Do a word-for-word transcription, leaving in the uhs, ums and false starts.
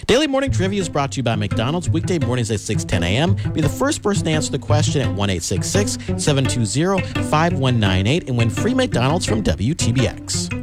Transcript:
Daily Morning Trivia is brought to you by McDonald's, weekday mornings at six ten a.m. Be the first person to answer the question at one eight six six, seven two zero, five one nine eight and win free McDonald's from W T B X.